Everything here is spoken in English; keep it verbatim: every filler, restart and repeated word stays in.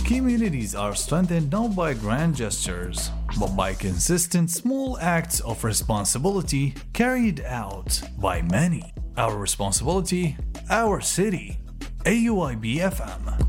Communities are strengthened not by grand gestures, but by consistent small acts of responsibility carried out by many. Our responsibility, our city. A U I B F M.